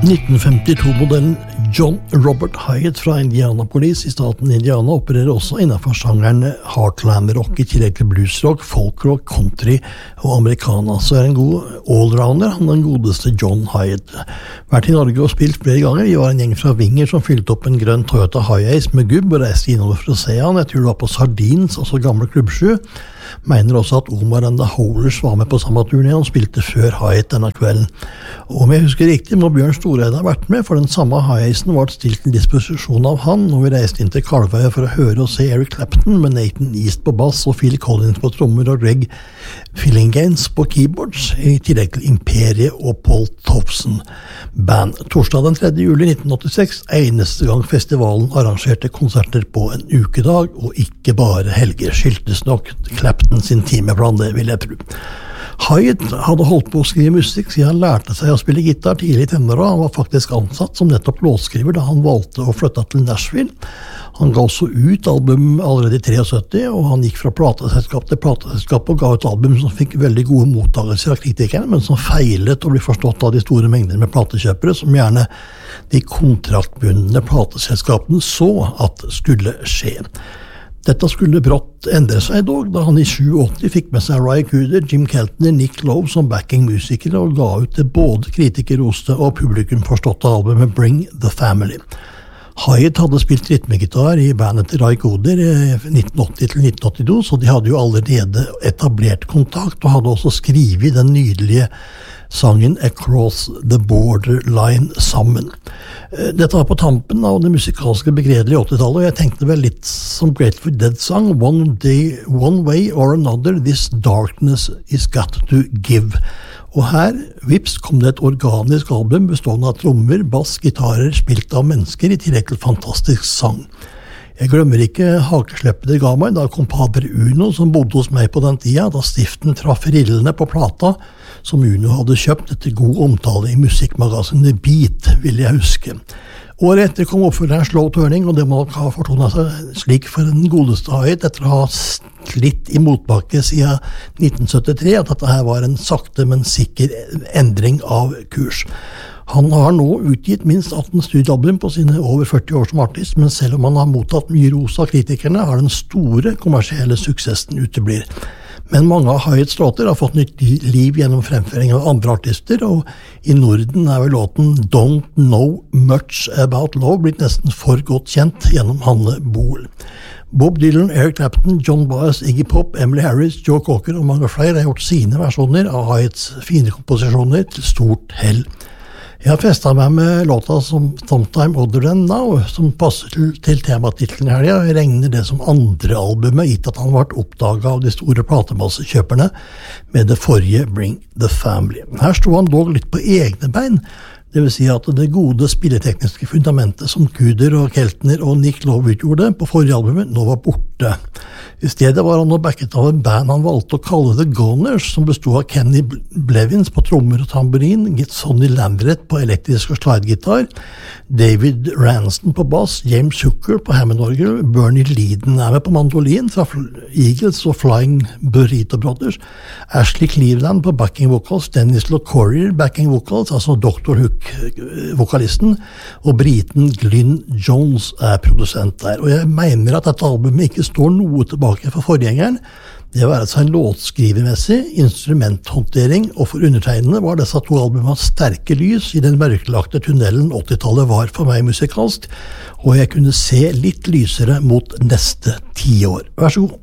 1952-modellen John Robert Hyatt fra Indianapolis I staten Indiana opererer også innenfor sjangeren heartland-rock I tillegg til bluesrock, folkrock, country og americana. Så en god allrounder, han den godeste John Hyatt. Vært I Norge og spilt flere ganger. Vi var en gjeng fra Vinger som fylte opp en grønn Toyota Hiace med gubb og reiste innover for å se han. Jeg tror det var på Sardins, altså gamle klubbsju. Mener også at Omar and the Howlers var med på samme turné og spilte før Hyatt denne kvelden. Og om jeg husker riktig, må Bjørn Storeide ha vært med, for den samme Hiacen var stilt til disposisjon av han, og vi reiste inn til Kalvøya for å høre og se Eric Clapton med Nathan East på bass og Phil Collins på trommer og Greg Fillinganes på keyboards, I tillegg til Imperiet og Paul Thompson Band. Torsdag den 3. juli 1986, eneste gang festivalen arrangerte konserter på en ukedag, og ikke bare helger, skyldtes nok Clapton sin timeplan, det vil jeg tro. Hyatt hadde holdt på å skrive musikk siden han lærte seg å spille gitar tidlig I tenåra. Han var faktisk ansatt som nettopp låtskriver da han valgte å flytte til Nashville. Han ga også ut album allerede I 73, og han gikk fra plateselskap til plateselskap og ga ut album som fikk veldig gode mottagelser av kritikerne, men som feilet å bli forstått av de store mengder med platekjøpere, som gjerne de kontraktbundne plateselskapene så at skulle skje. Dette skulle brått endre seg dog, da han I 87 fikk med seg Ry Cooder, Jim Keltner, Nick Lowe som backing-musikere og ga ut det både kritikerroste og publikum forståtte albumet Bring the Family. Hyatt hadde spilt rytmegitar I bandet til Ry Cooder 1980 til 1982, så de hadde jo allerede etablert kontakt og hadde også skrivet den nydelige sangen Across the Borderline sammen. Dette var på tampen av det musikalske begredelige 80-tallet, og jeg tenkte vel litt som Grateful Dead sang, One way or another, this darkness is got to give. Og her, vips, kom det et organisk album bestående av trommer, bass, gitarer, spilt av mennesker I tillegg til fantastisk sang. Jeg glemmer ikke hakesleppet det ga meg da kompadre Uno, som bodde hos meg på den tida, da stiften traff rillene på plata, som Uno hadde kjøpt etter god omtale I musikkmagasinet Beat, vil jeg huske. Året etter kom oppfølgeren Slow Turning, og det må ha fortonet seg slik for den godeste Hyatt, etter å ha slitt I motbakke siden 1973, at dette her var en sakte, men sikker endring av kurs. Han har nå utgitt minst 18 studiealbum på sine over 40 år som artist, men selv om han har mottatt mye ros av kritikerne, har den store kommersielle suksessen uteblir. Men mange av Hyatts låter har fått nytt liv gjennom fremføring av andre artister, og I Norden vel låten Don't Know Much About Love blitt nesten for godt kjent gjennom Hanne Bohl. Bob Dylan, Eric Clapton, John Baez, Iggy Pop, Emily Harris, Joe Cocker og mange flere har gjort sine versjoner av Hyatts fine komposisjoner til stort hell. Jeg har festet meg med låta som Sometime Other Than Now, som passer til tematitlen her. Jeg regner det som andre albumet, gitt at han ble oppdaget av de store platemassekjøperne med det forrige Bring the Family. Her stod han dog litt på egne bein, det vil si at det gode spilletekniske fundamentet som Cooder og Keltner og Nick Lowe utgjorde på forrige albumet nå var borte. I stedet var han nå backet av en band han valgte å kalle The Goners, som bestod av Kenny Blevins på trommer og tamburin, Sonny Landreth på elektrisk og slidegitar, David Ranston på bass, James Hooker på Hammond-orgel, Bernie Leadon med på mandolin fra Eagles og Flying Burrito Brothers, Ashley Cleveland på backing vocals, Dennis LaCourier backing vocals, altså Dr. Hook-vokalisten, og briten Glyn Jones produsent der. Og jeg mener at dette albumet ikke står noe tilbake for forgjengeren. Det var altså en låtskrivermessig, instrumenthåndtering, og for undertegnende var disse to albumene sterke lys I den mørkelagte tunnelen 80-tallet var for meg musikalsk, og jeg kunne se litt lysere mot neste 10 år. Vær så god.